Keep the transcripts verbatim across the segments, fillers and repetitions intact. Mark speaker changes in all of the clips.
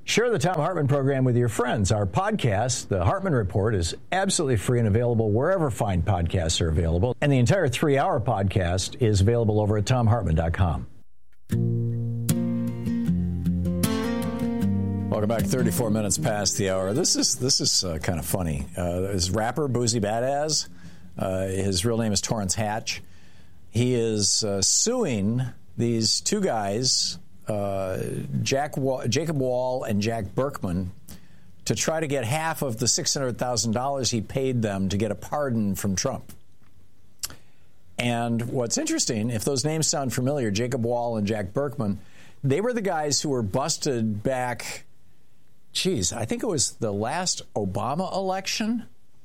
Speaker 1: Share the Thom Hartmann program with your friends. Our podcast, The Hartmann Report, is absolutely free and available wherever fine podcasts are available. And the entire three-hour podcast is available over at thom hartmann dot com. Welcome back. thirty-four minutes past the hour. This is this is uh, kind of funny. Uh, this rapper, Boosie Badazz, uh, his real name is Torrance Hatch. He is uh, suing these two guys, uh, Jack Wall, Jacob Wall and Jack Berkman, to try to get half of the six hundred thousand dollars he paid them to get a pardon from Trump. And what's interesting, if those names sound familiar, Jacob Wall and Jack Berkman, they were the guys who were busted back, geez, I think it was the last Obama election,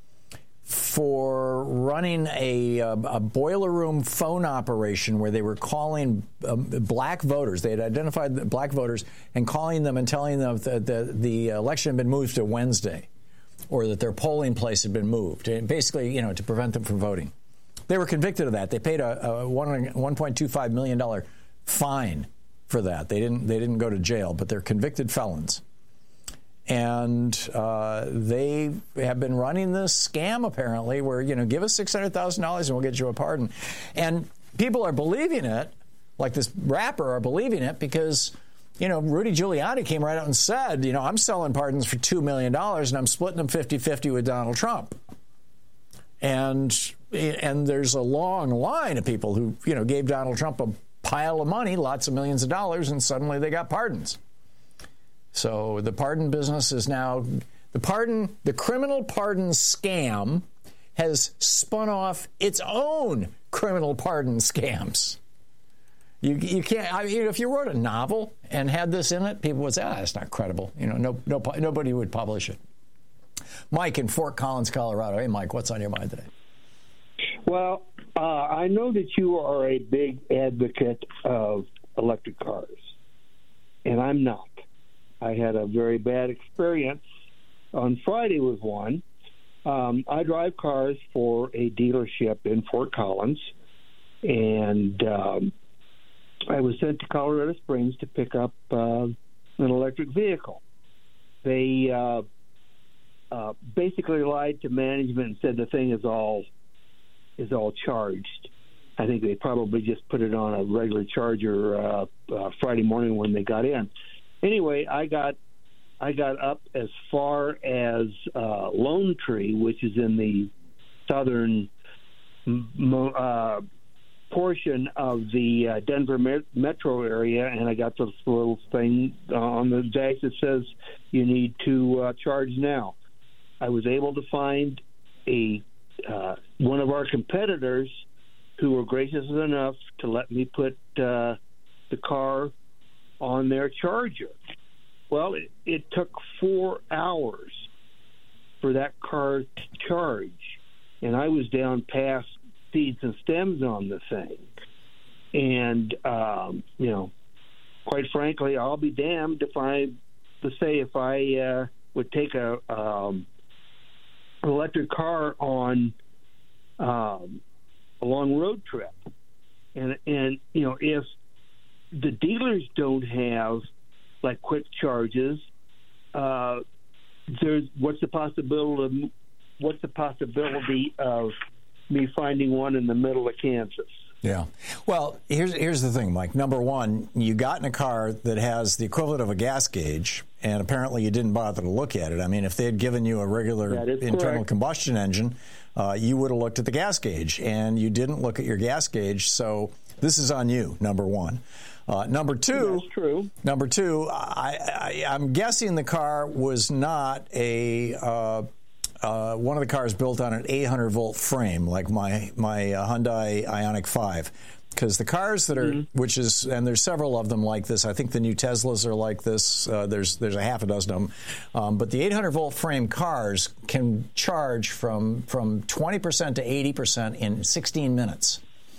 Speaker 1: for running a, a, a boiler room phone operation where they were calling um, black voters. They had identified the black voters and calling them and telling them that the, the election had been moved to Wednesday, or that their polling place had been moved, and basically, you know, to prevent them from voting. They were convicted of that. They paid a, a one point two five million dollars fine for that. They didn't. They didn't go to jail, but they're convicted felons. And uh, they have been running this scam, apparently, where, you know, give us six hundred thousand dollars and we'll get you a pardon. And people are believing it, like this rapper are believing it, because, you know, Rudy Giuliani came right out and said, you know, I'm selling pardons for two million dollars and I'm splitting them fifty-fifty with Donald Trump. And, and there's a long line of people who, you know, gave Donald Trump a pile of money, lots of millions of dollars, and suddenly they got pardons. So the pardon business is now, the pardon, the criminal pardon scam has spun off its own criminal pardon scams. You you can't, I mean, if you wrote a novel and had this in it, people would say, ah, it's not credible. You know, no, no, nobody would publish it. Mike in Fort Collins, Colorado. Hey, Mike, what's on your mind today?
Speaker 2: Well, uh, I know that you are a big advocate of electric cars, and I'm not. I had a very bad experience on Friday with one. Um, I drive cars for a dealership in Fort Collins, and um, I was sent to Colorado Springs to pick up uh, an electric vehicle. They uh, uh, basically lied to management and said the thing is all is all charged. I think they probably just put it on a regular charger uh, uh, Friday morning when they got in. Anyway, I got I got up as far as uh, Lone Tree, which is in the southern uh, portion of the uh, Denver met- metro area, and I got this little thing on the dash that says you need to uh, charge now. I was able to find a uh, one of our competitors who were gracious enough to let me put uh, the car on their charger. Well, it, it took four hours for that car to charge, and I was down past seeds and stems on the thing. And, um, you know, quite frankly, I'll be damned if I, to say, if I uh, would take a um, an electric car on um, a long road trip. And, and, you know, if the dealers don't have like quick charges, uh, there's what's the possibility of, what's the possibility of me finding one in the middle of Kansas?
Speaker 1: Yeah. Well, here's here's the thing, Mike. Number one, you got in a car that has the equivalent of a gas gauge, and apparently you didn't bother to look at it. I mean, if they had given you a regular internal
Speaker 2: correct.
Speaker 1: combustion engine, uh, you would have looked at the gas gauge, and you didn't look at your gas gauge. So this is on you, number one. Uh, number two,
Speaker 2: That's true.
Speaker 1: Number two, I, I, I'm guessing the car was not a uh, uh, one of the cars built on an eight hundred volt frame like my my uh, Hyundai Ioniq five, because the cars that are, mm-hmm. which is, and there's several of them like this. I think the new Teslas are like this. Uh, there's there's a half a dozen of them, um, but the eight hundred volt frame cars can charge from from twenty percent to eighty percent in sixteen minutes.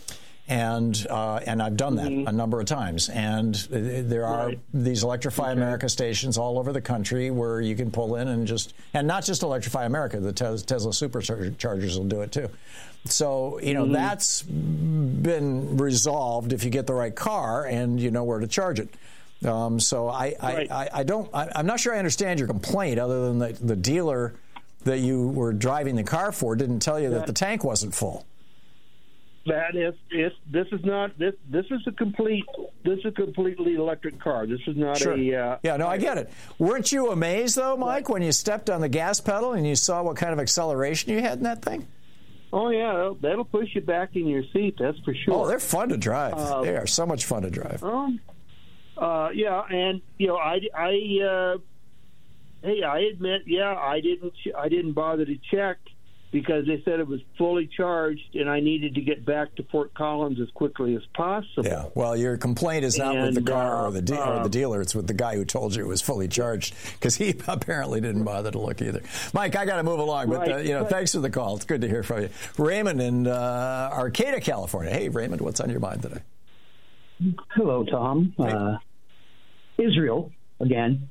Speaker 1: And uh, and I've done that mm-hmm. a number of times. And there are right. these Electrify okay. America stations all over the country where you can pull in and just, and not just Electrify America, the Tesla Superchargers will do it too. So, you know, mm-hmm. that's been resolved if you get the right car and you know where to charge it. Um, so I, I,
Speaker 2: Right.
Speaker 1: I, I don't. I, I'm not sure I understand your complaint, other than that the dealer that you were driving the car for didn't tell you that, that the tank wasn't full.
Speaker 2: That is, it's, this is not this. This is a complete. This is a completely electric car. This is not
Speaker 1: Sure.
Speaker 2: a. Uh,
Speaker 1: yeah, no, I get it. Weren't you amazed though, Mike, when you stepped on the gas pedal and you saw what kind of acceleration you had in that thing?
Speaker 2: Oh yeah, that'll, that'll push you back in your seat. That's for sure.
Speaker 1: Oh, they're fun to drive.
Speaker 2: Uh,
Speaker 1: they are so much fun to drive.
Speaker 2: Um, uh, yeah, and you know, I, I, uh, hey, I admit, yeah, I didn't, I didn't bother to check because they said it was fully charged, and I needed to get back to Fort Collins as quickly as possible.
Speaker 1: Yeah, well, your complaint is not
Speaker 2: and,
Speaker 1: with the car
Speaker 2: uh,
Speaker 1: or the de-
Speaker 2: uh,
Speaker 1: or the dealer; it's with the guy who told you it was fully charged, because he apparently didn't bother to look either. Mike, I got to move along, but
Speaker 2: Right,
Speaker 1: uh, you know,
Speaker 2: but,
Speaker 1: thanks for the call. It's good to hear from you, Raymond in uh, Arcata, California. Hey, Raymond, what's on your mind today?
Speaker 3: Hello, Tom.
Speaker 1: Hey.
Speaker 3: Uh, Israel again.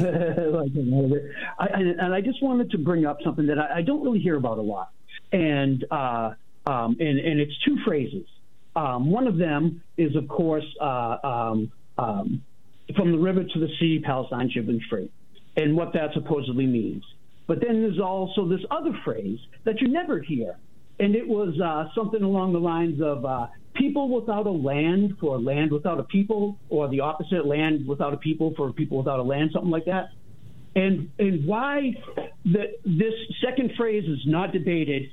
Speaker 1: Okay.
Speaker 3: I, and I just wanted to bring up something that I, I don't really hear about a lot, and uh, um, and, and it's two phrases. Um, one of them is, of course, uh, um, um, from the river to the sea, Palestine should be free, and what that supposedly means. But then there's also this other phrase that you never hear, and it was uh, something along the lines of uh, people without a land for land without a people, or the opposite, land without a people for people without a land, something like that. And and why the, this second phrase is not debated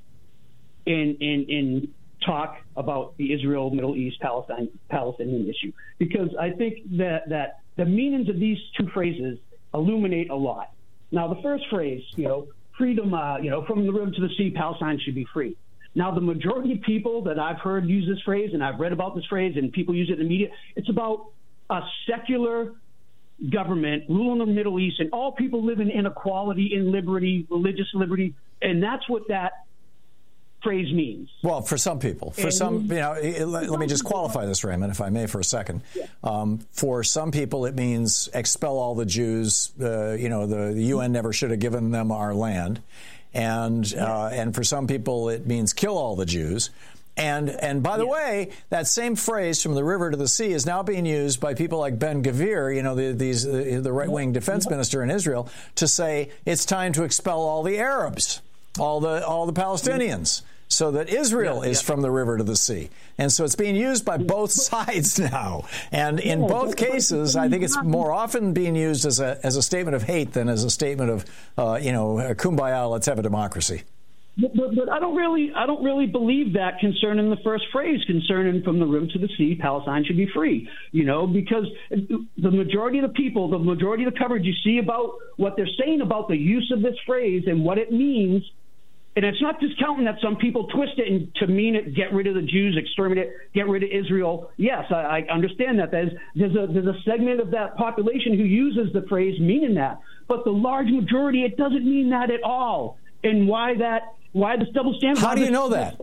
Speaker 3: in in in talk about the Israel, Middle East, Palestine, Palestinian issue, because I think that that the meanings of these two phrases illuminate a lot. Now, the first phrase, you know, freedom, uh, you know, from the river to the sea, Palestine should be free. Now, the majority of people that I've heard use this phrase, and I've read about this phrase, and people use it in the media, it's about a secular government ruling the Middle East, and all people living in equality, in liberty, religious liberty, and that's what that phrase means.
Speaker 1: Well, for some people, for
Speaker 3: And
Speaker 1: some, you know, it, let, let me just qualify this, Raymond, if I may, for a second.
Speaker 3: Yeah.
Speaker 1: Um, for some people, it means expel all the Jews. Uh, you know, the, the U N never should have given them our land. And uh, and for some people, it means kill all the Jews. And and by the
Speaker 3: yeah.
Speaker 1: way, that same phrase, from the river to the sea, is now being used by people like Ben Gvir, you know, the, these the, the right-wing defense minister in Israel, to say it's time to expel all the Arabs, all the all the Palestinians, so that Israel
Speaker 3: yeah,
Speaker 1: is
Speaker 3: yeah.
Speaker 1: from the river to the sea. And so it's being used by both sides now. And in
Speaker 3: Yeah,
Speaker 1: both
Speaker 3: but-
Speaker 1: cases, I think it's more often being used as a as a statement of hate than as a statement of, uh, you know, kumbaya, let's have a democracy.
Speaker 3: But, but, but I don't really, I don't really believe that concerning the first phrase, concerning from the river to the sea, Palestine should be free. You know, because the majority of the people, the majority of the coverage you see about what they're saying about the use of this phrase and what it means. And it's not discounting that some people twist it and to mean it, get rid of the Jews, exterminate, get rid of Israel. Yes, I, I understand that. There's, there's, a, there's a segment of that population who uses the phrase meaning that. But the large majority, it doesn't mean that at all. And why that? Why this double standard?
Speaker 1: How do you know that?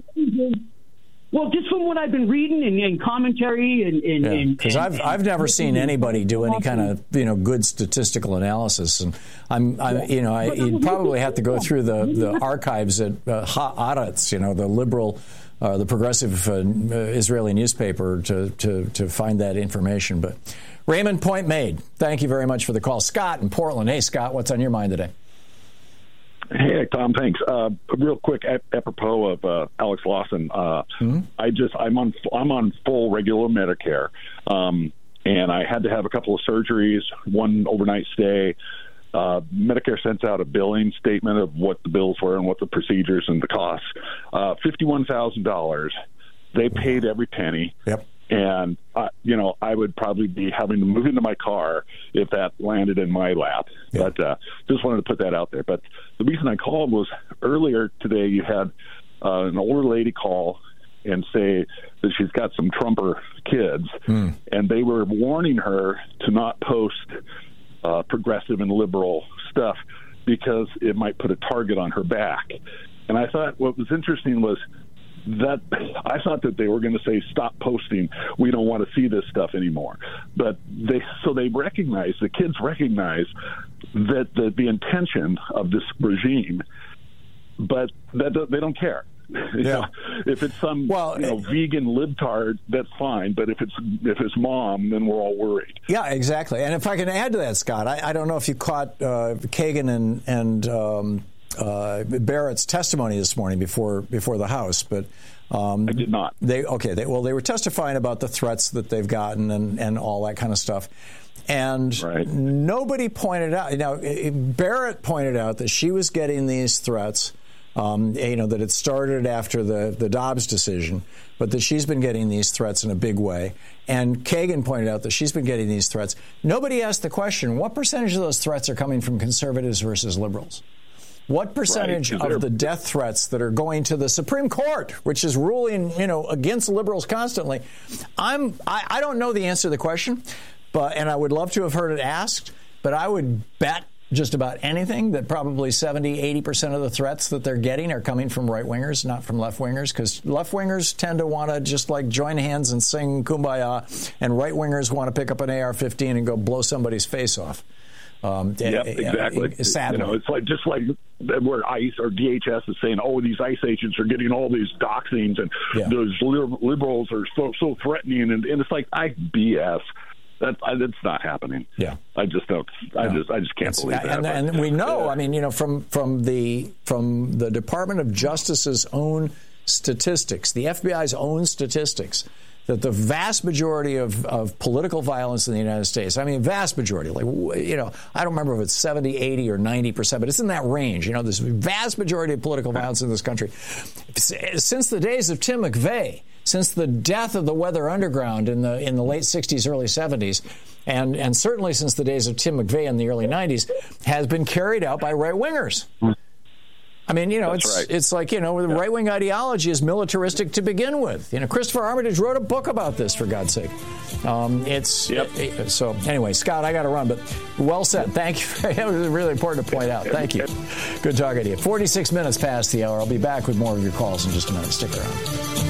Speaker 3: Well, just from what I've been reading and, and commentary and and
Speaker 1: because
Speaker 3: yeah,
Speaker 1: I've I've never seen anybody do any kind of you know good statistical analysis, and I'm, I'm you know I, you'd probably have to go through the, the archives at uh, Haaretz, you know, the liberal, uh, the progressive uh, Israeli newspaper to, to to find that information. But Raymond, point made. Thank you very much for the call, Scott in Portland. Hey, Scott, what's on your mind today?
Speaker 4: Hey, Tom, thanks. Uh, real quick, apropos of uh, Alex Lawson, uh, mm-hmm. I just I'm on I'm on full regular Medicare, um, and I had to have a couple of surgeries, one overnight stay. Uh, Medicare sent out a billing statement of what the bills were and what the procedures and the costs. Uh, Fifty-one thousand dollars. They paid every penny.
Speaker 1: Yep.
Speaker 4: And, uh, you know, I would probably be having to move into my car if that landed in my lap. Yeah. But uh, just wanted to put that out there. But the reason I called was earlier today you had uh, an older lady call and say that she's got some Trumper kids, mm. and they were warning her to not post uh, progressive and liberal stuff because it might put a target on her back. And I thought what was interesting was that I thought that they were going to say, stop posting. We don't want to see this stuff anymore. But they, so they recognize, the kids recognize that the, the intention of this regime, but that they don't care. You
Speaker 1: Yeah.
Speaker 4: know, if it's some
Speaker 1: Well,
Speaker 4: you know,
Speaker 1: it,
Speaker 4: vegan libtard, that's fine. But if it's if it's mom, then we're all worried.
Speaker 1: Yeah, exactly. And if I can add to that, Scott, I, I don't know if you caught uh, Kagan and and um, uh, Barrett's testimony this morning before before the House, but. Um,
Speaker 4: I did not.
Speaker 1: They okay. They, well, they were testifying about the threats that they've gotten and, and all that kind of stuff, and
Speaker 4: right.
Speaker 1: nobody pointed out. Now, Barrett pointed out that she was getting these threats. Um, you know, that it started after the the Dobbs decision, but that she's been getting these threats in a big way. And Kagan pointed out that she's been getting these threats. Nobody asked the question: what percentage of those threats are coming from conservatives versus liberals? What percentage
Speaker 4: right,
Speaker 1: of the death threats that are going to the Supreme Court, which is ruling, you know, against liberals constantly? I'm, I, I don't know the answer to the question, but and I would love to have heard it asked, but I would bet just about anything that probably seventy, eighty percent of the threats that they're getting are coming from right-wingers, not from left-wingers, because left-wingers tend to want to just like join hands and sing Kumbaya, and right-wingers want to pick up an A R fifteen and go blow somebody's face off. Um,
Speaker 4: yep, exactly.
Speaker 1: Uh, sadly.
Speaker 4: You know, it's like just like where ICE or D H S is saying, "Oh, these ICE agents are getting all these doxings, and
Speaker 1: yeah.
Speaker 4: those liberals are so so threatening," and, and it's like I B S. That that's not happening.
Speaker 1: Yeah,
Speaker 4: I just don't. I
Speaker 1: no.
Speaker 4: just I just can't
Speaker 1: That's,
Speaker 4: believe that.
Speaker 1: And, and we know. I mean, you know, from from the from the Department of Justice's own statistics, the F B I's own statistics, that the vast majority of, of political violence in the United States, I mean, vast majority, like, you know, I don't remember if it's seventy, eighty, or ninety percent, but it's in that range. You know, this vast majority of political violence in this country, since the days of Tim McVeigh, since the death of the Weather Underground in the in the late sixties, early seventies, and, and certainly since the days of Tim McVeigh in the early nineties, has been carried out by right-wingers. I mean, you know,
Speaker 4: That's
Speaker 1: it's
Speaker 4: right.
Speaker 1: it's like, you know, the
Speaker 4: yeah.
Speaker 1: right-wing ideology is militaristic to begin with. You know, Christopher Armitage wrote a book about this, for God's sake. Um, it's
Speaker 4: yep.
Speaker 1: it, so anyway, Scott, I got to run, but well said. Thank you. It was really important to point out. Thank you. Good talking to you. forty-six minutes past the hour. I'll be back with more of your calls in just a minute. Stick around.